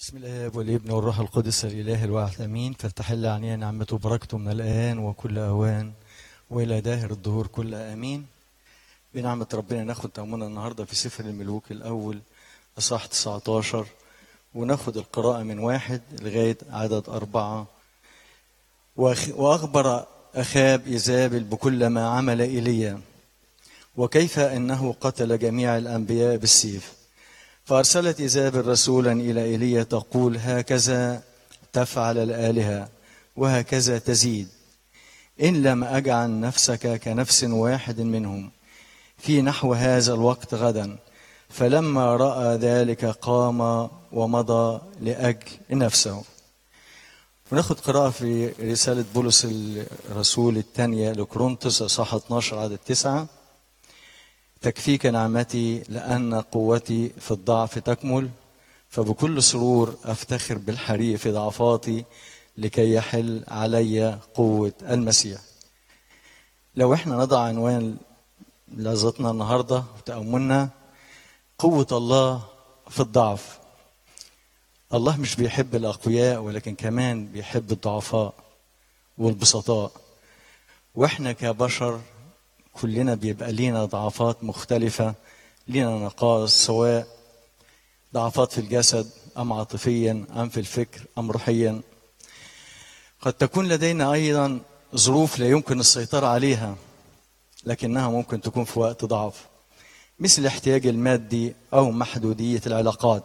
بسم الله والابن والروح القدس الإله الواحد أمين. فلتحل علينا نعمته وبركته من الآن وكل أوان وإلى داهر الدهور كل آمين. بنعمة ربنا ناخد تأملنا النهاردة في سفر الملوك الأول إصحاح 19، وناخد القراءة من 1 لغاية عدد 4. وأخبر أخاب إيزابل بكل ما عمل إيليا وكيف أنه قتل جميع الأنبياء بالسيف. فأرسلت إيزابل رسولا إلى إيليا تقول: هكذا تفعل الآلهة وهكذا تزيد، إن لم أجعل نفسك كنفس واحد منهم في نحو هذا الوقت غدا. فلما رأى ذلك قام ومضى لأجل نفسه. وناخد قراءة في رسالة بولس الرسول الثانية لكورنثوس إصحاح 12 عدد 9: تكفيك نعمتي لأن قوتي في الضعف تكمل، فبكل سرور أفتخر بالحري في ضعفاتي لكي يحل علي قوة المسيح. لو احنا نضع عنوان لعظتنا النهاردة وتأملنا: قوة الله في الضعف. الله مش بيحب الأقوياء ولكن كمان بيحب الضعفاء والبسطاء. واحنا كبشر كلنا بيبقى لينا ضعفات مختلفة، لينا نقائص، سواء ضعفات في الجسد أم عاطفيا أم في الفكر أم روحيا. قد تكون لدينا أيضا ظروف لا يمكن السيطرة عليها، لكنها ممكن تكون في وقت ضعف، مثل الاحتياج المادي أو محدودية العلاقات.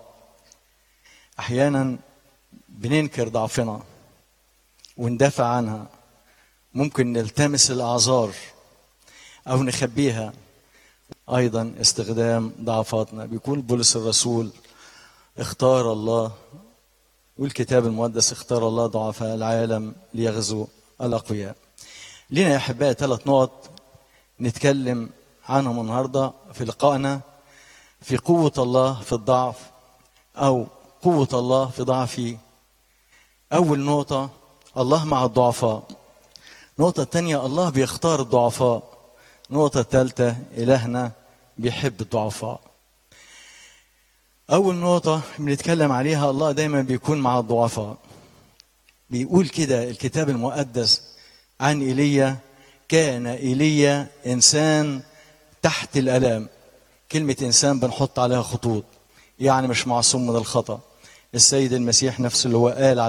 أحيانا بننكر ضعفنا وندافع عنها، ممكن نلتمس الأعذار أو نخبيها. أيضا استخدام ضعفاتنا. بيقول بولس الرسول: اختار الله، والكتاب المقدس اختار الله ضعفاء العالم ليغزو الأقوياء. لنا يا أحبائي 3 نقط نتكلم عنهم النهاردة في لقائنا في قوة الله في الضعف، أو قوة الله في ضعفي. أول نقطة: الله مع الضعفاء. النقطة الثانية: الله بيختار الضعفاء. النقطة الثالثة: إلهنا بيحب الضعفاء. أول نقطة بنتكلم عليها: الله دايما بيكون مع الضعفاء. بيقول كده الكتاب المقدس عن إيليا: كان إيليا إنسان تحت الآلام. كلمة إنسان بنحط عليها خطوط، يعني مش معصوم من الخطأ. السيد المسيح نفسه اللي هو قال